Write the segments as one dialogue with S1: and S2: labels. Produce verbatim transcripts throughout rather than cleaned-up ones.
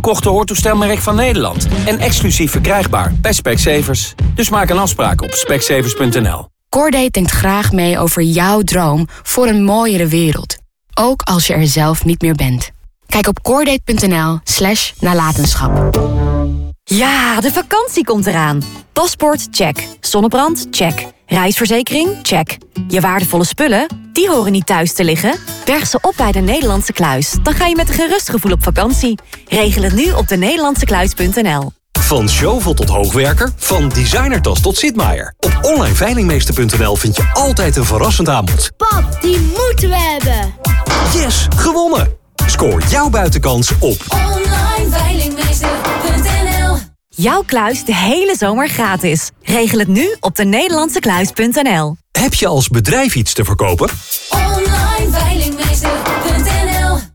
S1: verkochte hoortoestelmerk van Nederland. En exclusief verkrijgbaar bij Specsavers. Dus maak een afspraak op specsavers punt n l.
S2: Cordate denkt graag mee over jouw droom voor een mooiere wereld. Ook als je er zelf niet meer bent. Kijk op cordate punt n l slash nalatenschap.
S3: Ja, de vakantie komt eraan. Paspoort, check. Zonnebrand, check. Reisverzekering, check. Je waardevolle spullen, die horen niet thuis te liggen. Berg ze op bij de Nederlandse Kluis. Dan ga je met een gerust gevoel op vakantie. Regel het nu op de nederlandse kluis punt n l.
S4: Van Zjovel tot hoogwerker, van designertas tot Sitmaier. Op online veilingmeester punt n l vind je altijd een verrassend aanbod.
S5: Pap, die moeten we hebben.
S4: Yes, gewonnen! Scoor jouw buitenkans op
S6: online veilingmeester punt n l.
S3: Jouw kluis de hele zomer gratis. Regel het nu op de nederlandse kluis punt n l.
S4: Heb je als bedrijf iets te verkopen?
S6: online veilingmeester punt n l.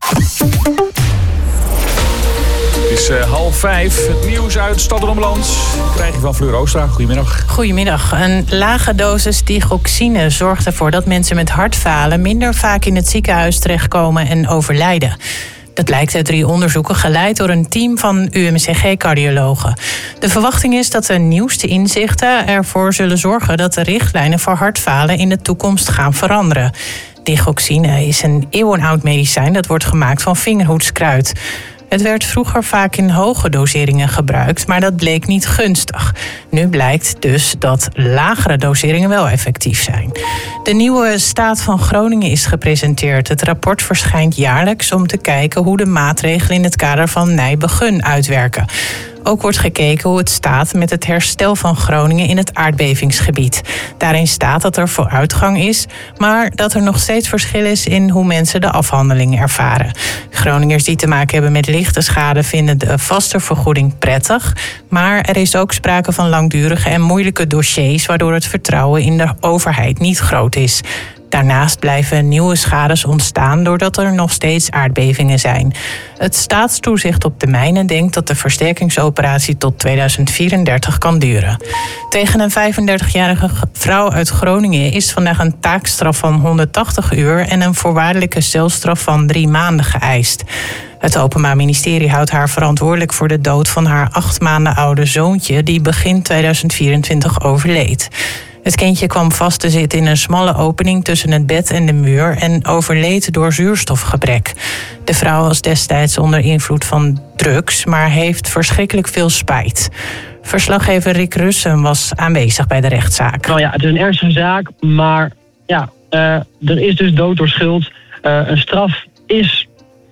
S7: Het is uh, half vijf. Het nieuws uit Stad Rommeland krijg je van Fleur Oostra. Goedemiddag.
S8: Goedemiddag. Een lage dosis digoxine zorgt ervoor dat mensen met hartfalen minder vaak in het ziekenhuis terechtkomen en overlijden. Dat blijkt uit drie onderzoeken geleid door een team van U M C G-cardiologen. De verwachting is dat de nieuwste inzichten ervoor zullen zorgen dat de richtlijnen voor hartfalen in de toekomst gaan veranderen. Digoxine is een eeuwenoud medicijn dat wordt gemaakt van vingerhoedskruid. Het werd vroeger vaak in hoge doseringen gebruikt, maar dat bleek niet gunstig. Nu blijkt dus dat lagere doseringen wel effectief zijn. De nieuwe Staat van Groningen is gepresenteerd. Het rapport verschijnt jaarlijks om te kijken hoe de maatregelen in het kader van Nijbegun uitwerken. Ook wordt gekeken hoe het staat met het herstel van Groningen in het aardbevingsgebied. Daarin staat dat er vooruitgang is, maar dat er nog steeds verschil is in hoe mensen de afhandeling ervaren. Groningers die te maken hebben met lichte schade vinden de vaste vergoeding prettig, maar er is ook sprake van langdurige en moeilijke dossiers, waardoor het vertrouwen in de overheid niet groot is. Daarnaast blijven nieuwe schades ontstaan doordat er nog steeds aardbevingen zijn. Het staatstoezicht op de mijnen denkt dat de versterkingsoperatie tot tweeduizend vierendertig kan duren. Tegen een vijfendertigjarige vrouw uit Groningen is vandaag een taakstraf van honderdtachtig uur en een voorwaardelijke celstraf van drie maanden geëist. Het Openbaar Ministerie houdt haar verantwoordelijk voor de dood van haar acht maanden oude zoontje, die begin tweeduizend vierentwintig overleed. Het kindje kwam vast te zitten in een smalle opening tussen het bed en de muur en overleed door zuurstofgebrek. De vrouw was destijds onder invloed van drugs, maar heeft verschrikkelijk veel spijt. Verslaggever Rick Russen was aanwezig bij de rechtszaak.
S9: Nou ja, het is een ernstige zaak, maar ja, uh, er is dus dood door schuld. Uh, een straf is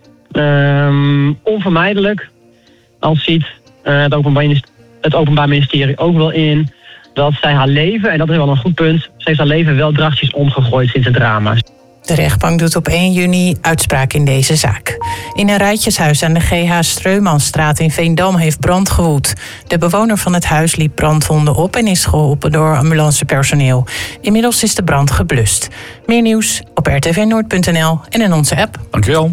S9: uh, onvermijdelijk. Als ziet uh, het, openbaar, het Openbaar Ministerie ook wel in dat zij haar leven, en dat is wel een goed punt, ze heeft haar leven wel drastisch omgegooid sinds het drama.
S8: De rechtbank doet op één juni uitspraak in deze zaak. In een rijtjeshuis aan de G H Streumanstraat in Veendam heeft brand gewoed. De bewoner van het huis liep brandwonden op en is geholpen door ambulancepersoneel. Inmiddels is de brand geblust. Meer nieuws op r t v noord punt n l en in onze app.
S7: Dankjewel.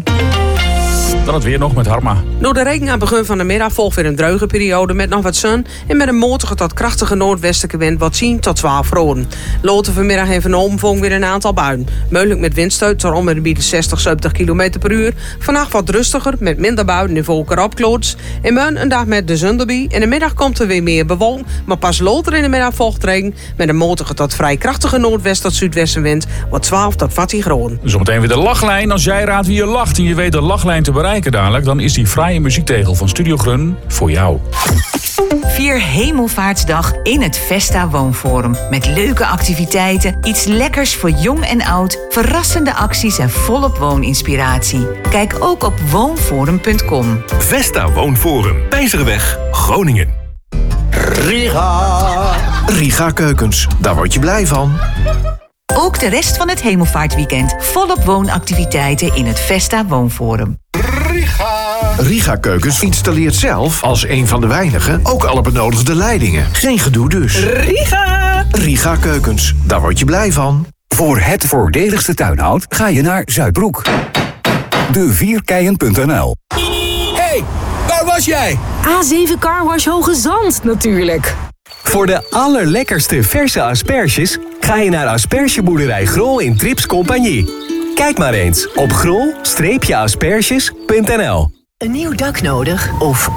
S7: Dan het weer nog met Harma.
S10: Door de regen aan het begin van de middag volgt weer een druige periode met nog wat zon en met een matige tot krachtige noordwestelijke wind wat tien tot twaalf graden. Later vanmiddag en vanavond volgen weer een aantal buien. Mogelijk met windstoot tot om de zestig, zeventig kilometer per uur. Vannacht wat rustiger met minder buien en volker opkloots. En morgen een dag met de zon erbij. In de middag komt er weer meer bewolking, maar pas later in de middag volgt regen met een matige tot vrij krachtige noordwest tot zuidwestenwind wat twaalf tot veertien graden.
S7: Zometeen weer de lachlijn. Als jij raadt wie je lacht en je weet de lachlijn te bereiken dadelijk, dan is die fraaie muziektegel van Studio Grun voor jou.
S11: Vier Hemelvaartsdag in het Vesta Woonforum. Met leuke activiteiten, iets lekkers voor jong en oud, verrassende acties en volop wooninspiratie. Kijk ook op woonforum punt com.
S12: Vesta Woonforum, Pijzerweg, Groningen.
S13: Riga. Riga Keukens, daar word je blij van.
S11: Ook de rest van het Hemelvaartweekend volop woonactiviteiten in het Vesta Woonforum.
S13: Riga. Riga Keukens installeert zelf, als een van de weinigen, ook alle benodigde leidingen. Geen gedoe dus.
S14: Riga.
S13: Riga Keukens, daar word je blij van.
S15: Voor het voordeligste tuinhout ga je naar Zuidbroek. de vierkeien punt n l.
S14: Hey, waar was jij?
S16: A zeven Car Wash Hoge Zand, natuurlijk.
S17: Voor de allerlekkerste verse asperges ga je naar Aspergeboerderij Grol in Trips Compagnie. Kijk maar eens op grol asperges punt n l.
S18: Een nieuw dak nodig of